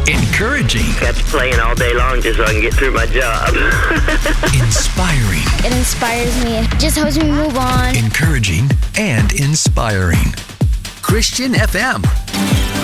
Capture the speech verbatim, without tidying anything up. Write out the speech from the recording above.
Encouraging. Kept playing all day long just so I can get through my job. Inspiring. It inspires me. It just helps me move on. Encouraging and inspiring. Christian F M.